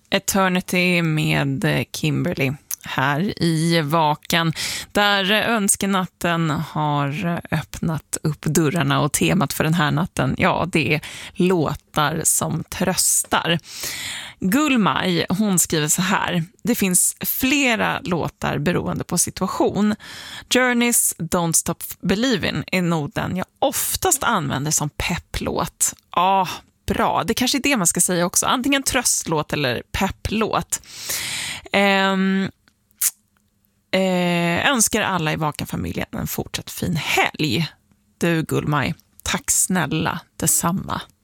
Eternity med Kimberly här i Vakan, där önskenatten har öppnat upp dörrarna, och temat för den här natten, ja, det är låtar som tröstar. Gullmaj, hon skriver så här: det finns flera låtar beroende på situation. Journeys Don't Stop Believin' är nog den jag oftast använder som pepplåt. Ja, bra. Det kanske är det man ska säga också. Antingen tröstlåt eller pepplåt. Önskar alla i Vakan-familjen en fortsatt fin helg. Du Gullmaj, tack snälla, detsamma.